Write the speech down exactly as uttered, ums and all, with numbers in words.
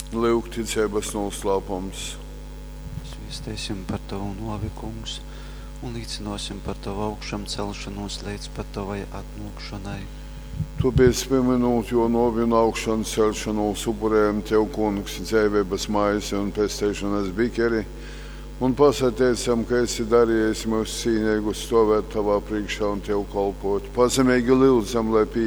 Lūk, ticības noslēpums. Sviestēsim par Tavu novi, kungs, un līdzinosim par Tavu augšam celšanos līdz pat Tavai atnākšanai. Tu biji pieminot, jo novi un augšanas celšanos upurējam Tev, kungs, dzīvības maisi un pestēšanas bikeri, un pasateicam, ka esi darījies mūs cīnīgus stāvēt Tavā priekšā un Tev kalpot. Pazemīgi lūdzam, lai pie